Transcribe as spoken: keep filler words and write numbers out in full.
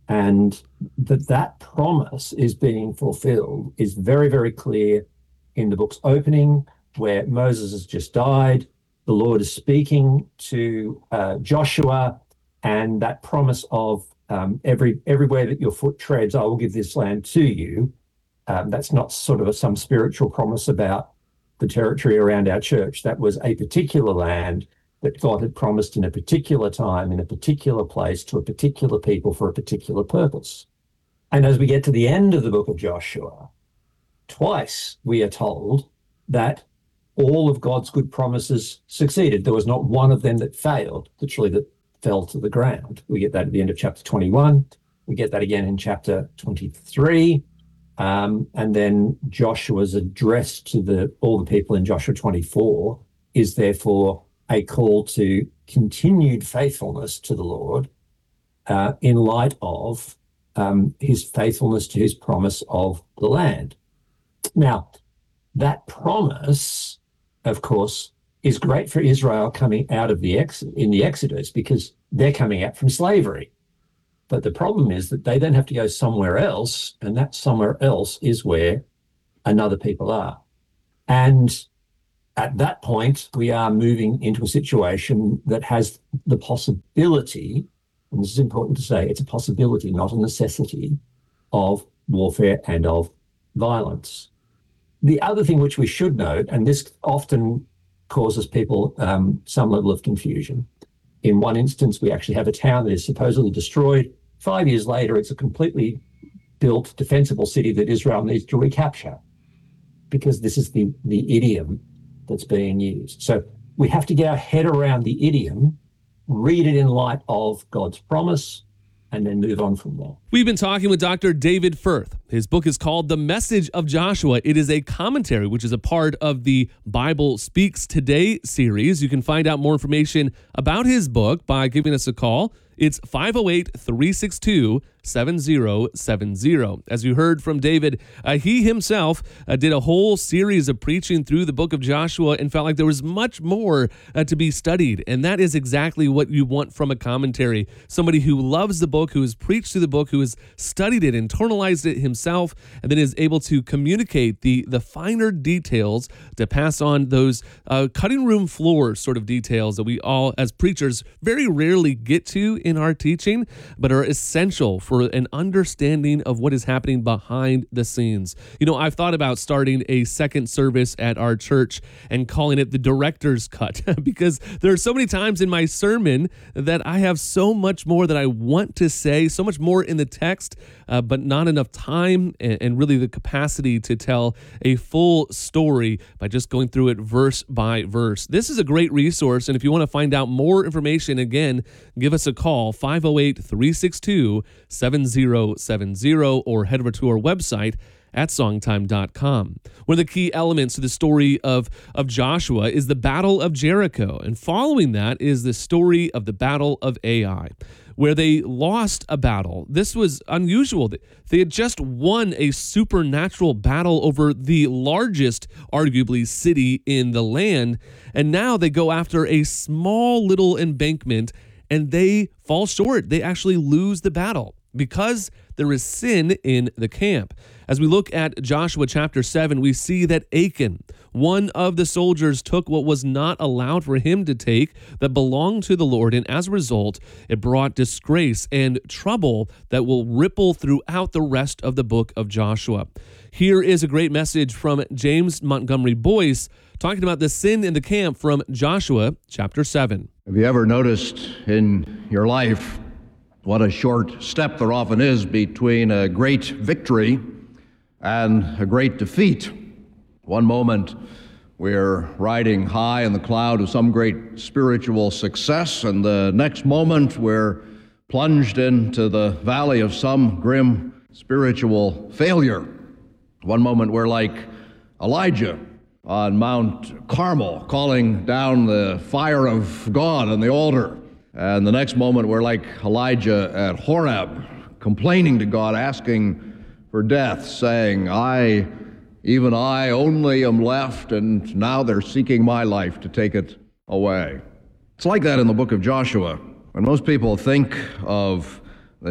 And that that promise is being fulfilled is very, very clear in the book's opening, where Moses has just died. The Lord is speaking to uh, Joshua, and that promise of um, every everywhere that your foot treads, I will give this land to you. Um, that's not sort of a, some spiritual promise about the territory around our church. That was a particular land that God had promised in a particular time, in a particular place, to a particular people for a particular purpose. And as we get to the end of the book of Joshua, twice we are told that all of God's good promises succeeded. There was not one of them that failed, literally that fell to the ground. We get that at the end of chapter twenty-one. We get that again in chapter twenty-three. Um, and then Joshua's address to the all the people in Joshua twenty-four is therefore a call to continued faithfulness to the Lord uh, in light of um, his faithfulness to his promise of the land. Now, that promise, of course, is great for Israel coming out of the ex in the Exodus, because they're coming out from slavery. But the problem is that they then have to go somewhere else, and that somewhere else is where another people are. And at that point, we are moving into a situation that has the possibility, and this is important to say, it's a possibility, not a necessity, of warfare and of violence. The other thing which we should note, and this often causes people um, some level of confusion. In one instance, we actually have a town that is supposedly destroyed. Five years later, it's a completely built, defensible city that Israel needs to recapture, because this is the, the idiom that's being used. So we have to get our head around the idiom, read it in light of God's promise, and then move on from there. We've been talking with Doctor David Firth. His book is called The Message of Joshua. It is a commentary, which is a part of the Bible Speaks Today series. You can find out more information about his book by giving us a call. It's five oh eight, three six two, seven oh seven oh. As you heard from David, uh, he himself uh, did a whole series of preaching through the book of Joshua and felt like there was much more uh, to be studied. And that is exactly what you want from a commentary. Somebody who loves the book, who has preached through the book, who has studied it, internalized it himself, and then is able to communicate the, the finer details to pass on those uh, cutting room floor sort of details that we all, as preachers, very rarely get to in our teaching, but are essential for an understanding of what is happening behind the scenes. You know, I've thought about starting a second service at our church and calling it the director's cut, because there are so many times in my sermon that I have so much more that I want to say, so much more in the text, uh, but not enough time and, and really the capacity to tell a full story by just going through it verse by verse. This is a great resource, and if you want to find out more information, again, give us a call. five oh eight, three six two, seven oh seven oh or head over to our website at songtime dot com. One of the key elements to the story of, of Joshua is the Battle of Jericho, and following that is the story of the Battle of Ai, where they lost a battle. This was unusual. They had just won a supernatural battle over the largest, arguably, city in the land, and now they go after a small little embankment and they fall short. They actually lose the battle because there is sin in the camp. As we look at Joshua chapter seven, we see that Achan, one of the soldiers, took what was not allowed for him to take that belonged to the Lord, and as a result, it brought disgrace and trouble that will ripple throughout the rest of the book of Joshua. Here is a great message from James Montgomery Boyce talking about the sin in the camp from Joshua chapter seven. Have you ever noticed in your life what a short step there often is between a great victory and a great defeat? One moment we're riding high in the cloud of some great spiritual success, and the next moment we're plunged into the valley of some grim spiritual failure. One moment we're like Elijah on Mount Carmel, calling down the fire of God on the altar. And the next moment, we're like Elijah at Horeb, complaining to God, asking for death, saying, I, even I, only am left, and now they're seeking my life to take it away. It's like that in the book of Joshua. When most people think of